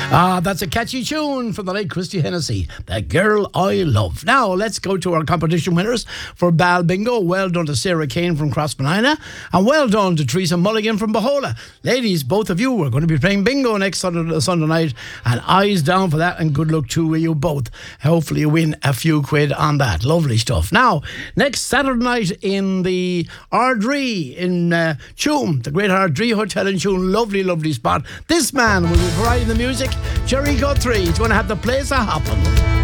That's a catchy tune from the late Christy Hennessy, The Girl I Love. Now, let's go to our competition winners for Bal Bingo. Well done to Sarah Kane from Crossmanina, and well done to Teresa Mulligan from Bahola. Ladies, both of you are going to be playing bingo next Sunday night, and eyes down for that, and good luck to you both. Hopefully you win a few quid on that. Lovely stuff. Now, next Saturday night in the Ardree in Tuam, the Great Ardree Hotel in Tuam, lovely spot. This man will be providing the music, Jerry Guthrie. He's going to have the place a hopping.